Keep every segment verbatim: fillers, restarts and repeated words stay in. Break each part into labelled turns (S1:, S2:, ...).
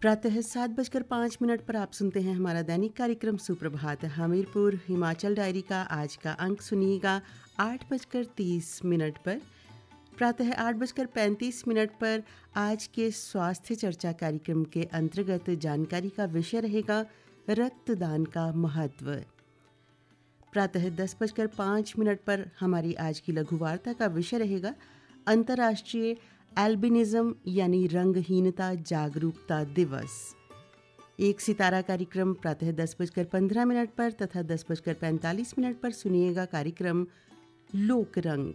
S1: प्रातः सात बजकर पाँच मिनट पर आप सुनते हैं हमारा दैनिक कार्यक्रम सुप्रभात। हमीरपुर हिमाचल डायरी का आज का अंक सुनिएगा आठ बजकर तीस मिनट पर। प्रातः आठ बजकर पैंतीस मिनट पर आज के स्वास्थ्य चर्चा कार्यक्रम के अंतर्गत जानकारी का विषय रहेगा रक्तदान का महत्व। प्रातः दस बजकर पाँच मिनट पर हमारी आज की लघु वार्ता का विषय रहेगा अंतर्राष्ट्रीय एल्बिनिज्म यानी रंगहीनता जागरूकता दिवस। एक सितारा कार्यक्रम प्रातः दस बजकर पंद्रह मिनट पर तथा दस बजकर पैंतालीस मिनट पर सुनिएगा कार्यक्रम लोक रंग।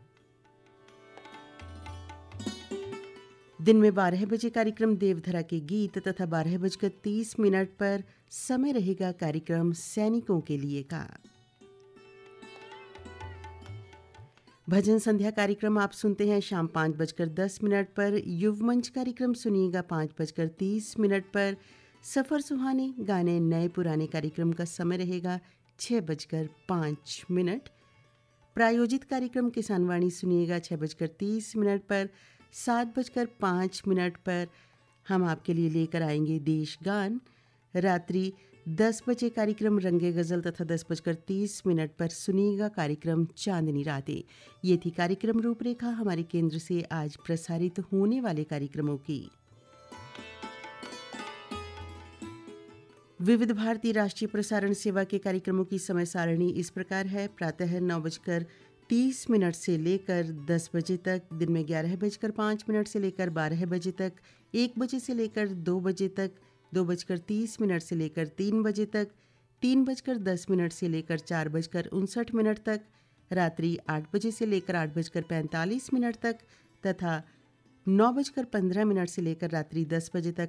S1: दिन में बारह बजे कार्यक्रम देवधरा के गीत तथा बारह बजकर तीस मिनट पर समय रहेगा कार्यक्रम सैनिकों के लिए का। भजन संध्या कार्यक्रम आप सुनते हैं शाम पाँच बजकर दस मिनट पर। युवमंच कार्यक्रम सुनिएगा पाँच बजकर तीस मिनट पर। सफ़र सुहाने गाने नए पुराने कार्यक्रम का समय रहेगा छः बजकर पाँच मिनट। प्रायोजित कार्यक्रम किसानवाणी सुनिएगा छः बजकर तीस मिनट पर। सात बजकर पाँच मिनट पर हम आपके लिए लेकर आएंगे देश गान। रात्रि दस बजे कार्यक्रम रंगे गज़ल तथा दस बजकर तीस मिनट पर सुनिएगा कार्यक्रम चांदनी रातें। ये थी कार्यक्रम रूपरेखा हमारे केंद्र से आज प्रसारित होने वाले कार्यक्रमों की। विविध भारती राष्ट्रीय प्रसारण सेवा के कार्यक्रमों की समय सारणी इस प्रकार है। प्रातः नौ बजकर तीस मिनट से लेकर दस बजे तक, दिन में ग्यारह बजकर पाँच मिनट से लेकर बारह बजे तक, एक बजे से लेकर दो बजे तक, दो बजकर तीस मिनट से लेकर तीन बजे तक, तीन बजकर दस मिनट से लेकर चार बजकर उनसठ मिनट तक, रात्रि आठ बजे से लेकर आठ बजकर पैंतालीस मिनट तक तथा नौ बजकर पंद्रह मिनट से लेकर रात्रि दस बजे तक